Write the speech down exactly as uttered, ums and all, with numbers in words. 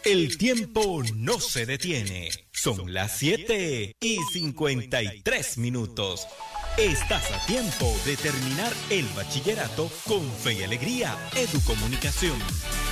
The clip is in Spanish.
El tiempo no se detiene. Son las siete y cincuenta y tres minutos. Estás a tiempo de terminar el bachillerato con Fe y Alegría Educomunicación.